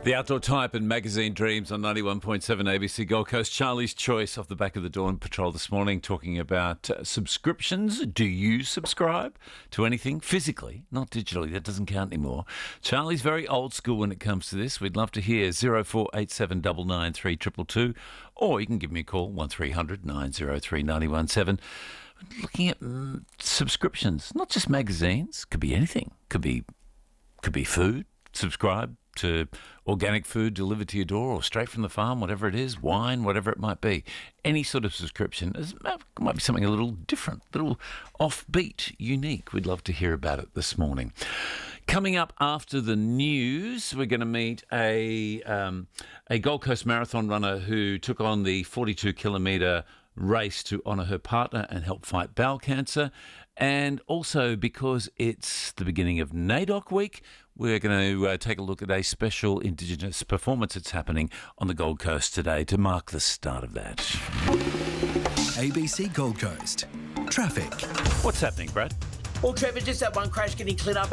The Outdoor Type and Magazine Dreams on 91.7 ABC Gold Coast. Charlie's Choice off the back of the Dawn Patrol this morning, talking about subscriptions. Do you subscribe to anything physically, not digitally? That doesn't count anymore. Charlie's very old school when it comes to this. We'd love to hear 0487 993 222, or you can give me a call 1300 903 917. Looking at subscriptions, not just magazines, could be anything. Could be food. Subscribe to organic food delivered to your door or straight from the farm, whatever it is, wine, whatever it might be. Any sort of subscription might be something a little different, a little offbeat, unique. We'd love to hear about it this morning. Coming up after the news, we're going to meet a Gold Coast Marathon runner who took on the 42-kilometre race to honour her partner and help fight bowel cancer. And also, because it's the beginning of NAIDOC Week, we're going to take a look at a special Indigenous performance that's happening on the Gold Coast today to mark the start of that. ABC Gold Coast. Traffic. What's happening, Brad? Well, Trevor, just that one crash getting cleared up